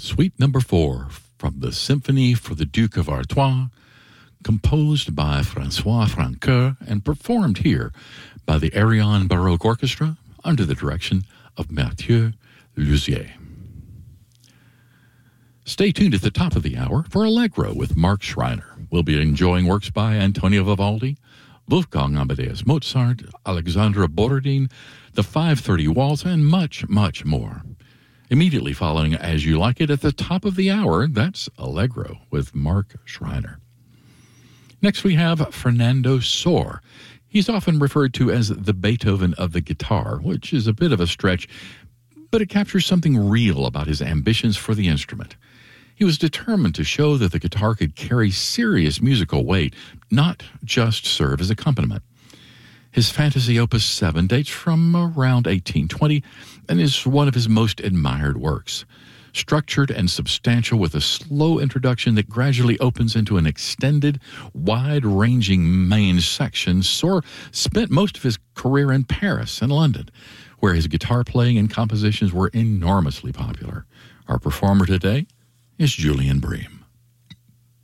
Suite number 4 from the Symphony for the Duke of Artois, composed by Francois Francoeur and performed here by the Arion Baroque Orchestra under the direction of Mathieu Luzier. Stay tuned at the top of the hour for Allegro with Mark Schreiner. We'll be enjoying works by Antonio Vivaldi, Wolfgang Amadeus Mozart, Alexandra Borodin, the 5:30 Waltz, and much, much more. Immediately following As You Like It at the top of the hour, that's Allegro with Mark Schreiner. Next we have Fernando Sor. He's often referred to as the Beethoven of the guitar, which is a bit of a stretch, but it captures something real about his ambitions for the instrument. He was determined to show that the guitar could carry serious musical weight, not just serve as accompaniment. His Fantasy Opus 7 dates from around 1820 and is one of his most admired works. Structured and substantial with a slow introduction that gradually opens into an extended, wide-ranging main section, Sor spent most of his career in Paris and London, where his guitar playing and compositions were enormously popular. Our performer today is Julian Bream.